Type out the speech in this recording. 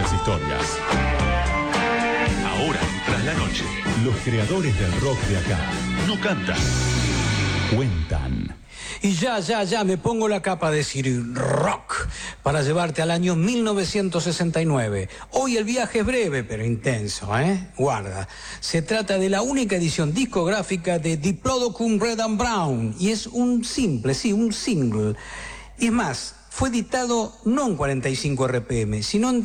muchas historias. Ahora, tras la noche, Los creadores del rock de acá no cantan, cuentan. Y ya me pongo la capa de Siri Rock para llevarte al año 1969. Hoy el viaje es breve pero intenso, Guarda. Se trata de la única edición discográfica de Diplodocus Red and Brown y es un single. Y es más, fue editado no en 45 RPM, sino en